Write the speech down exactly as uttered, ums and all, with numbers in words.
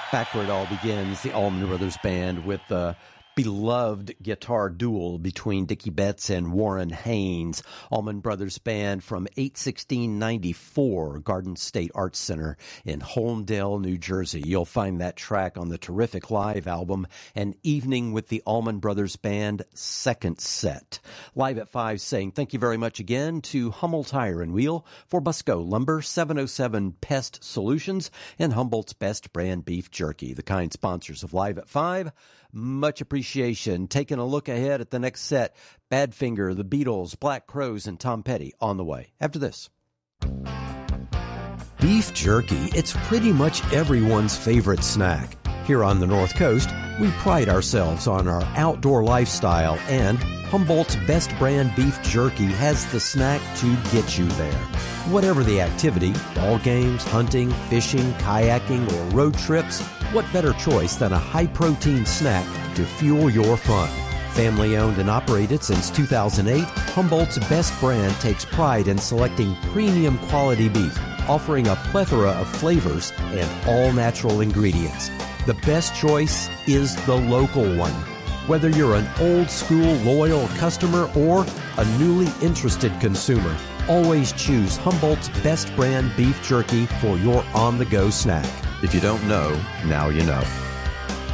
Back where it all begins, the Allman Brothers Band with the beloved guitar duel between Dickie Betts and Warren Haynes. Allman Brothers Band from eight sixteen ninety-four, Garden State Arts Center in Holmdel, New Jersey. You'll find that track on the terrific live album, An Evening with the Allman Brothers Band, second set. Live at five saying thank you very much again to Hummel Tire and Wheel, for Busco Lumber, seven oh seven Pest Solutions, and Humboldt's Best Brand Beef Jerky, the kind sponsors of Live at five. Much appreciation. Taking a look ahead at the next set, Badfinger, The Beatles, Black Crowes, and Tom Petty on the way. After this. Beef jerky, it's pretty much everyone's favorite snack. Here on the North Coast, we pride ourselves on our outdoor lifestyle, and Humboldt's Best Brand Beef Jerky has the snack to get you there. Whatever the activity, ball games, hunting, fishing, kayaking, or road trips, what better choice than a high-protein snack to fuel your fun? Family-owned and operated since two thousand eight, Humboldt's Best Brand takes pride in selecting premium quality beef, offering a plethora of flavors and all-natural ingredients. The best choice is the local one. Whether you're an old-school loyal customer or a newly interested consumer, always choose Humboldt's Best Brand Beef Jerky for your on-the-go snack. If you don't know, now you know.